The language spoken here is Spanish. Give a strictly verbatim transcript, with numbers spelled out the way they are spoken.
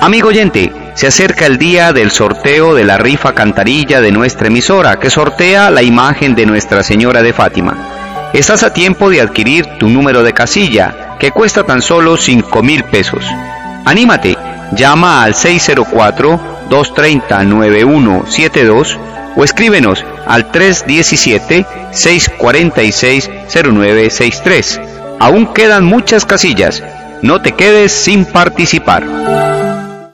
Amigo oyente, se acerca el día del sorteo de la rifa cantarilla de nuestra emisora, que sortea la imagen de Nuestra Señora de Fátima. Estás a tiempo de adquirir tu número de casilla, que cuesta tan solo cinco mil pesos. Anímate, llama al seis cero cuatro, dos tres cero, nueve uno siete dos o escríbenos al tres uno siete, seis cuatro seis, cero nueve seis tres. Aún quedan muchas casillas, no te quedes sin participar.